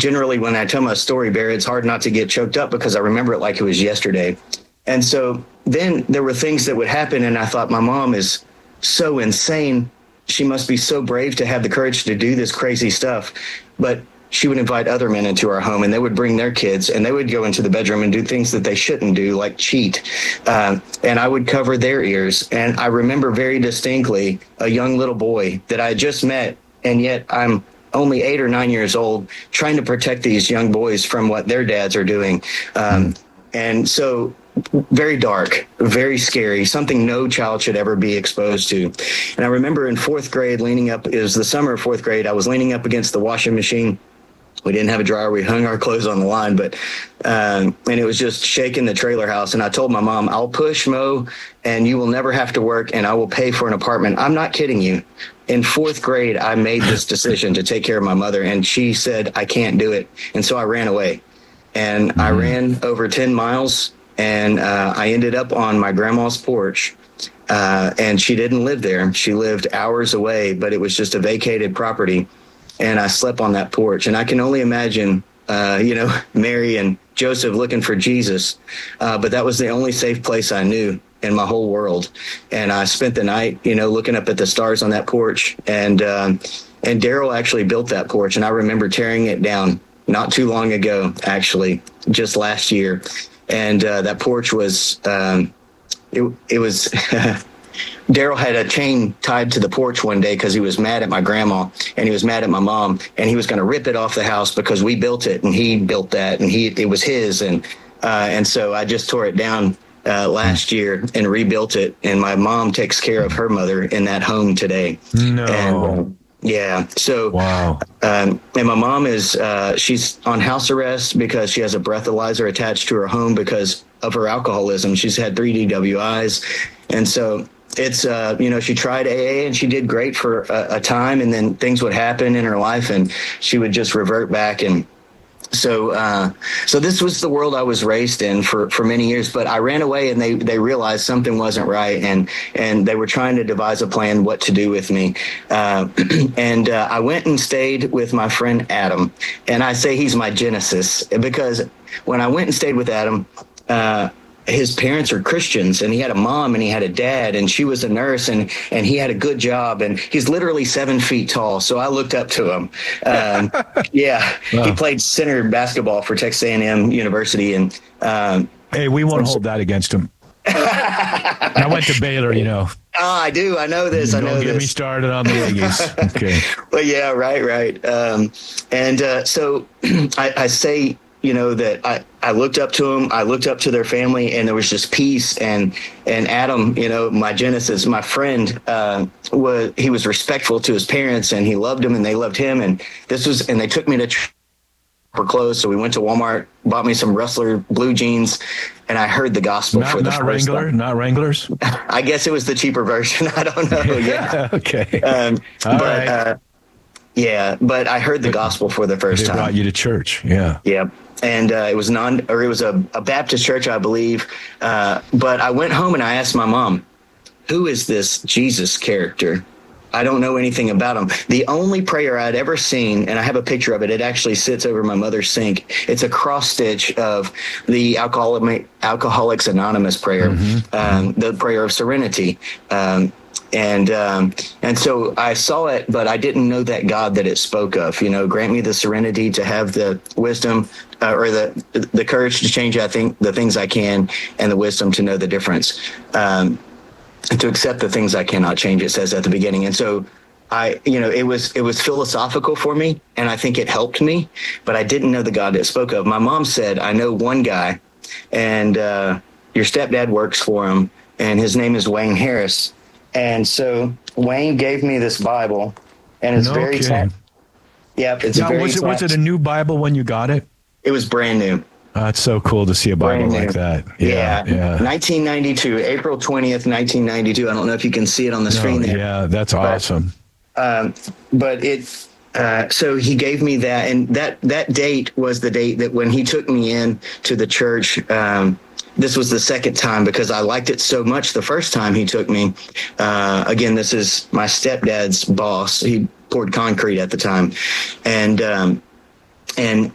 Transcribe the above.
generally when I tell my story, Barry, it's hard not to get choked up because I remember it like it was yesterday. And so then there were things that would happen, and I thought, my mom is so insane. She must be so brave to have the courage to do this crazy stuff. But she would invite other men into our home, and they would bring their kids, and they would go into the bedroom and do things that they shouldn't do, like cheat. And I would cover their ears. And I remember very distinctly a young little boy that I just met, and yet I'm only 8 or 9 years old, trying to protect these young boys from what their dads are doing. And so very dark, very scary, something no child should ever be exposed to. And I remember in fourth grade, it was the summer of fourth grade, I was leaning up against the washing machine. We didn't have a dryer. We hung our clothes on the line, and it was just shaking the trailer house. And I told my mom, I'll push Mo and you will never have to work and I will pay for an apartment. I'm not kidding you. In fourth grade, I made this decision to take care of my mother, and she said, I can't do it. And so I ran away, and I ran over 10 miles, and I ended up on my grandma's porch. And she didn't live there. She lived hours away, but it was just a vacated property. And I slept on that porch, and I can only imagine, Mary and Joseph looking for Jesus. But that was the only safe place I knew in my whole world. And I spent the night, looking up at the stars on that porch. And Daryl actually built that porch, and I remember tearing it down not too long ago, actually, just last year. And that porch was, it was, Daryl had a chain tied to the porch one day because he was mad at my grandma and he was mad at my mom, and he was going to rip it off the house because we built it and he built that and it was his. And so I just tore it down last year and rebuilt it. And my mom takes care of her mother in that home today. No. And, yeah. So, wow. And my mom she's on house arrest because she has a breathalyzer attached to her home because of her alcoholism. She's had 3 DWIs. And so it's, she tried AA and she did great for a time, and then things would happen in her life and she would just revert back. And so this was the world I was raised in for many years, but I ran away, and they realized something wasn't right, and they were trying to devise a plan what to do with me. And I went and stayed with my friend Adam, and I say he's my Genesis because when I went and stayed with Adam, his parents are Christians, and he had a mom and he had a dad, and she was a nurse, and he had a good job, and he's literally 7 feet tall. So I looked up to him. Yeah. Wow. He played center basketball for Texas A&M University. And, hey, we won't hold that against him. I went to Baylor, Oh, I do. I know this. Don't get me started on the Aggies. Okay. Well, yeah, right. So I say, that I looked up to him, I looked up to their family, and there was just peace. And Adam, my Genesis, my friend, he was respectful to his parents, and he loved them and they loved him. And they took me to for clothes. So we went to Walmart, bought me some Rustler blue jeans, and I heard the gospel for the first time. Not Wranglers. I guess it was the cheaper version. I don't know. Yeah. Okay. But I heard the gospel for the first time. They brought you to church. Yeah. Yeah. And it was a Baptist church, I believe. But I went home and I asked my mom, who is this Jesus character? I don't know anything about him. The only prayer I'd ever seen, and I have a picture of it, it actually sits over my mother's sink. It's a cross stitch of the Alcoholics Anonymous prayer, the prayer of serenity. And so I saw it, but I didn't know that God that it spoke of. Grant me the serenity to have the wisdom or the courage to change, I think, the things I can, and the wisdom to know the difference, and to accept the things I cannot change, it says at the beginning. And so it was philosophical for me, and I think it helped me, but I didn't know the God that it spoke of. My mom said, I know one guy, and your stepdad works for him, and his name is Wayne Harris. And so Wayne gave me this Bible, and it's very tight. Yeah, it's now, was it a new Bible when you got it? It was brand new. It's so cool to see a Bible like that. Yeah. 1992, April 20th, 1992. I don't know if you can see it on the screen there. Yeah, that's awesome. But so he gave me that, and that date was the date that when he took me in to the church. This was the second time because I liked it so much the first time he took me. Again, this is my stepdad's boss. He poured concrete at the time. And